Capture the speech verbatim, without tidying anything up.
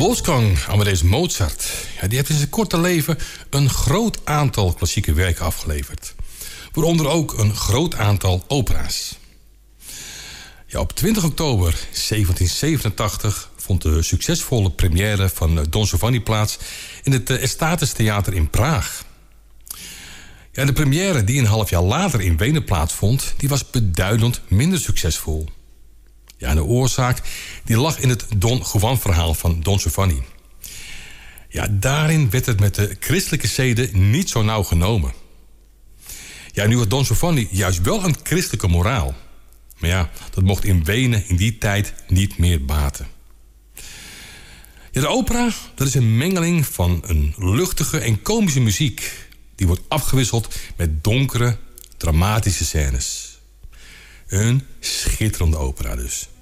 Wolfgang Amadeus Mozart, ja, die heeft in zijn korte leven een groot aantal klassieke werken afgeleverd. Waaronder ook een groot aantal opera's. Ja, op twintig oktober zeventien zevenentachtig vond de succesvolle première van Don Giovanni plaats in het Estates Theater in Praag. Ja, de première die een half jaar later in Wenen plaatsvond, die was beduidend minder succesvol. Ja, de oorzaak die lag in het Don Juan-verhaal van Don Giovanni. Ja, daarin werd het met de christelijke zeden niet zo nauw genomen. Ja, nu had Don Giovanni juist wel een christelijke moraal. Maar ja, dat mocht in Wenen in die tijd niet meer baten. Ja, de opera, dat is een mengeling van een luchtige en komische muziek. Die wordt afgewisseld met donkere, dramatische scènes. Een schitterende opera dus.